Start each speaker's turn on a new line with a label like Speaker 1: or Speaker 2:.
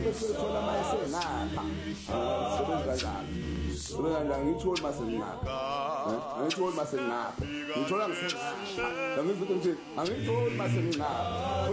Speaker 1: Thola mayesengapha. Sebenza kanjani? Ngitholi masengapha. Ngitholi masengapha. Ngithola ngisengapha. Ngikuthi nje angitholi masengapha.